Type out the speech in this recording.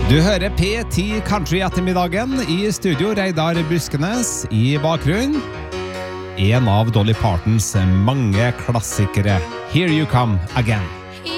Du hører P10 Country ettermiddagen I studio Reidar Buskenes I bakgrunn. En av Dolly Partons mange klassikere Here You Come Again.